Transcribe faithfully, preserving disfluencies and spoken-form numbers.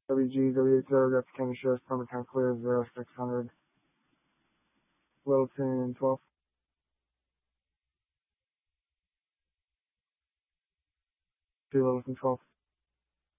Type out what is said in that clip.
W G, W eight zero, got the County Sheriff's Department, count clear, zero six hundred. Littleton, twelve. Two Littleton, twelve.